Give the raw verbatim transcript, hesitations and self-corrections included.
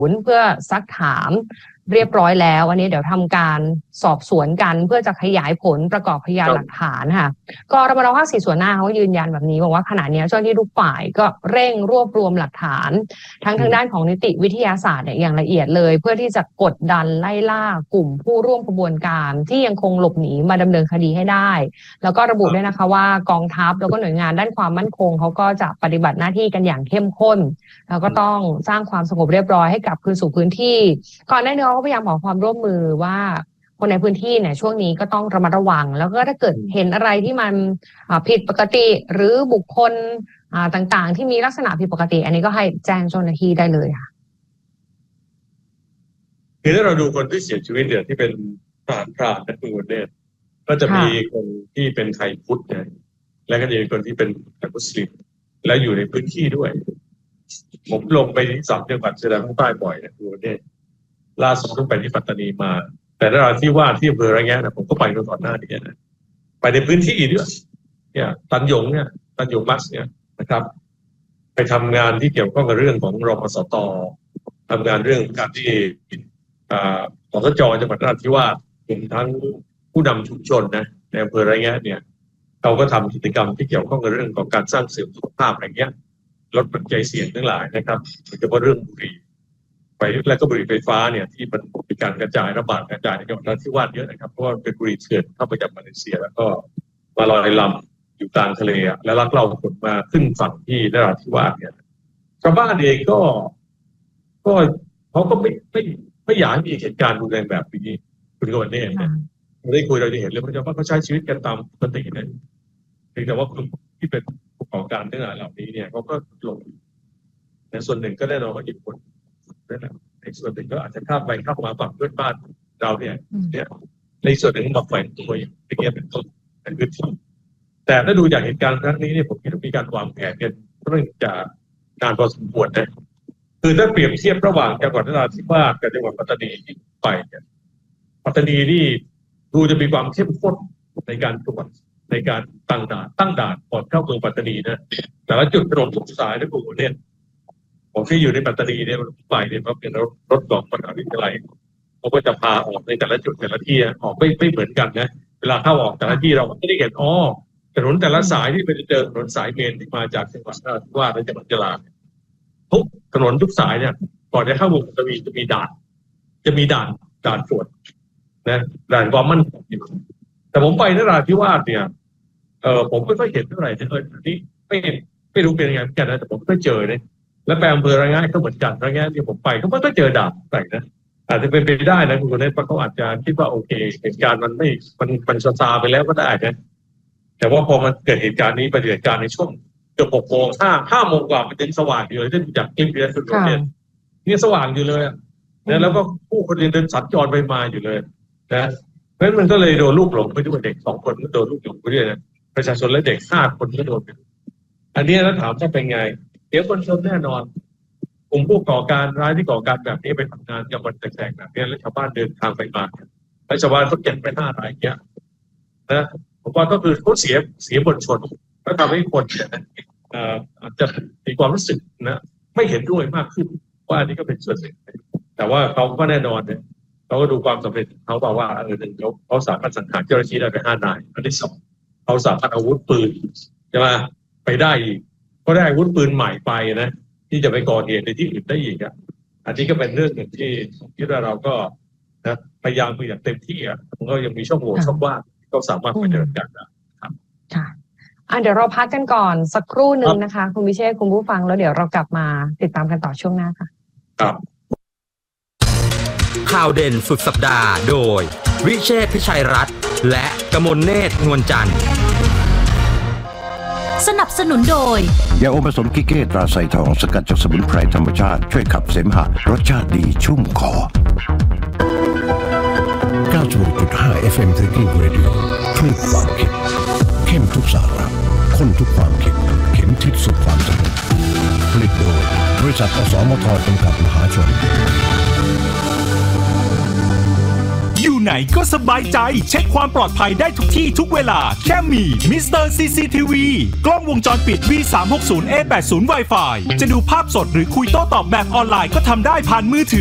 เพื่อซักถามเรียบร้อยแล้ววันนี้เดี๋ยวทำการสอบสวนกันเพื่อจะขยายผลประกอบพยานหลักฐานค่ะก็รมรภาคสี่ส่วนหน้าเขายืนยันแบบนี้บอกว่าขณะนี้เจ้าหน้าที่ทุกฝ่ายก็เร่งรวบรวมหลักฐานทั้งทางด้านของนิติวิทยาศาสตร์เนี่ยอย่างละเอียดเลยเพื่อที่จะกดดันไล่ล่ากลุ่มผู้ร่วมกระบวนการที่ยังคงหลบหนีมาดำเนินคดีให้ได้แล้วก็ระบุด้วยนะคะว่ากองทัพแล้วก็หน่วยงานด้านความมั่นคงเขาก็จะปฏิบัติหน้าที่กันอย่างเข้มข้นแล้วก็ต้องสร้างความสงบเรียบร้อยให้กลับคืนสู่พื้นที่ก่อนหน้านี้เขาก็พยายามขอความร่วมมือว่าคนในพื้นที่เนี่ยช่วงนี้ก็ต้องระมัดระวังแล้วก็ถ้าเกิดเห็นอะไรที่มันผิดปกติหรือบุคคลต่างๆที่มีลักษณะผิดปกติอันนี้ก็ให้แจ้งเจ้าหน้าที่ได้เลยค่ะคือถ้าเราดูคนที่เสียชีวิตเนี่ยที่เป็นทหารพรานนักบุญเนี่ยก็จะมีคนที่เป็นไทยพุทธเนี่ยและก็จะมีคนที่เป็นมุสลิมและอยู่ในพื้นที่ด้วยผมลงไปที่สามจังหวัดชายแดนภาคใต้บ่อยนะคุณเนี่ยล่าสุดเพิ่งไปที่ปัตตานีมาแต่นราธิวาสที่อำเภอระแงะนะผมก็ไปมาก่อนหน้านี้นะไปในพื้นที่ด้วยเนี่ยตันหยงเนี่ยตันหยงมัสเนี่ยนะครับไปทำงานที่เกี่ยวข้องกับเรื่องของรพสตทำงานเรื่องการที่สสจจังหวัดนราธิวาสรวมทั้งผู้นำชุมชนนะในอำเภอระแงะเนี่ยเขาก็ทำกิจกรรมที่เกี่ยวข้องกับเรื่องของการสร้างเสริมสุขภาพอะไรเงี้ยลดปัจจัยเสี่ยงทั้งหลายนะครับโดยเฉพาะเรื่องบุหรี่ไฟและก็บุหรี่ไฟฟ้าเนี่ยที่มันมีการกระจายระบาดกระจายในจังหวัดนราธิวาสเยอะนะครับเพราะว่าเป็นบุหรี่เถื่อนเข้ามาจากมาเลเซียแล้วก็มาลอยลำอยู่กลางทะเลแล้วลักลอบขนมาขึ้นฝั่งที่นราธิวาสเนี่ยชาวบ้านเองก็ก็เขาก็ไม่ไม่ไม่อยากให้มีเหตุการณ์รุนแรงแบบนี้คุณกวันนี้เนี่ยเราได้คุยเราจะเห็นเลยว่าชาวบ้านเขาใช้ชีวิตกันตามปกตินะเพียงแต่ว่าคนที่เป็นผู้ก่อการเรื่องเหล่านี้เนี่ยเขาก็ลงในส่วนหนึ่งก็แน่นอนว่าอิทธิพลนั่นแหละในส่วนหนึ่งก็อาจจะข้ามไปข้ามมาฝั่งเพื่อนบ้านเราเนี่ยเนี่ยในส่วนหนึ่งมาแฝงตัวอย่างเงี้ยเป็นต้นเป็นพื้นที่แต่ถ้าดูจากเหตุการณ์ครั้งนี้เนี่ยผมคิดว่ามีการวางแผนกันเรื่องจากการพอสมควรนะคือถ้าเปรียบเทียบระหว่างจังหวัดนราธิวาสกับจังหวัดปัตตานีที่ไปเนี่ยปัตตานีนี่ดูจะมีความเข้มข้นในการตรวจในการตั้งด่านตั้งด่านก่อนเข้าเมืองปัตตานีนะแต่ละจุดถนนทุกสายในกรุงเทพผมที่อยู่ในปัตตานีเนี่ยไปเนี่ยเขาเป็นรถรถของมหาวิทยาลัยเขาก็จะพาออกในแต่ละจุดแต่ละที่ออกไม่ไม่เหมือนกันนะเวลาเข้าออกแต่ละที่เราไม่ได้เห็นอ๋อถนนแต่ละสายที่ไปเจอถนนสายเมนที่มาจากจังหวัดนราธิวาสและจังหวัดยะลาทุกถนนทุกสายเนี่ยก่อนจะเข้าเมืองปัตตานีจะมีด่านจะมีด่านด่านตรวจนะด่านความมั่นคงอยู่แต่ผมไปนราธิวาสเนี่ยเออผมไม่ค่อยเห็นเท่าไหร่เออที่ไม่ไม่รู้เป็นยังไงกันนะแต่ผมไม่เจอเลยและแปลอำเภอระแงะก็เหมือนกันระแงะที่ผมไปก็ไม่ก็เจอด่านใส่นะอาจจะเป็นไปได้นะคุณคนนี้เขาอาจจะคิดว่าโอเคเหตุการณ์มันไม่มันมันซาซาไปแล้วก็ได้นะแต่ว่าพอมันเกิดเหตุการณ์นี้ปฏิบัติการในช่วงเกือบหกโมงห้าห้าโมงกว่ามันยังสว่างอยู่เลยที่จากคลิปนี้คุณคนนี้นี่สว่างอยู่เลยนะแล้วก็ผู้คนยังเดินสัญจรไปมาอยู่เลยนะเพราะฉะนั้นมันก็เลยโดนลูกหลงไปด้วยเด็กสองคนก็โดนลูกหลงไปด้วยนะประชาชนและเด็กห้าคนก็โดนอันนี้แล้วถามจะเป็นไงเดี๋ยวคนชนแน่นอนกลุ่มผู้ก่อการร้ายที่ก่อการแบบนี้ไปทำงานกับวันแสกๆแบบนี้แล้วชาวบ้านเดินทางไปมาแล้วชาวบ้านก็เก็บไปห้ารายเงี้ยนะผมว่าก็คือเขาเสียเสียบนชนแล้วทำให้คนอาจจะมีความรู้สึกนะไม่เห็นด้วยมากขึ้นว่าอันนี้ก็เป็นส่วนหนึ่งแต่ว่าเขาก็แน่นอนเนี่ยเขาก็ดูความสำเร็จเขาบอกว่าเออหนึ่งเขาเขาสามารถสังหารเจ้าหน้าที่ได้ไปห้านายอันที่สองเขาสามารถอาวุธปืนใช่ไหมไปได้อีกก็ได้อาวุธปืนใหม่ไปนะที่จะไปก่อเหตุในที่อื่นได้อีกอ่ะอันนี้ก็เป็นเรื่องหนึ่งที่คิดว่าเราก็นะพยายามมืออย่างเต็มที่อ่ะมันก็ยังมีช่องโหว่ช่องว่างก็สามารถไปเดินกันนะครับค่ะอ่ะเดี๋ยวเราพักกันก่อนสักครู่หนึ่งนะคะคุณวิเชษฐ์คุณผู้ฟังแล้วเดี๋ยวเรากลับมาติดตามกันต่อช่วงหน้าค่ะครับข่าวเด่นสุดสัปดาห์โดยวิเชษฐ์พิชัยรัตน์และกมลเนตรนวลจันทร์สนับสนุนโดยยาอมผสมกิเก้ตราไซทองสกัดจากสมุนไพรธรรมชาติช่วยขับเสมหะรสชาติดีชุ่มคอ เก้าสิบหกจุดห้า เอฟ เอ็ม Thinking Radio คลื่นความคิดเข้มทุกสาระข้นทุกความคิดเข็มทิศสุดความสนุกผลิตโดยบริษัทอสมทจำกัดมหาชนไหนก็สบายใจเช็คความปลอดภัยได้ทุกที่ทุกเวลาแค่มี มิสเตอร์ ซี ซี ที วี กล้องวงจรปิด วี สามหกศูนย์ เอ แปดสิบ Wi-Fi จะดูภาพสดหรือคุยโต้ตอบแบบออนไลน์ก็ทำได้ผ่านมือถือ